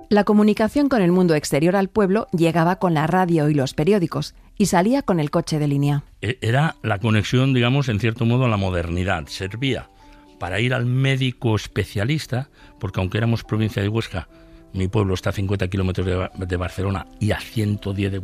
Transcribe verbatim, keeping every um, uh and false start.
La comunicación con el mundo exterior al pueblo llegaba con la radio y los periódicos y salía con el coche de línea. Era la conexión, digamos, en cierto modo a la modernidad. Servía para ir al médico especialista, porque aunque éramos provincia de Huesca, mi pueblo está a cincuenta kilómetros de, de Barcelona y a ciento diez de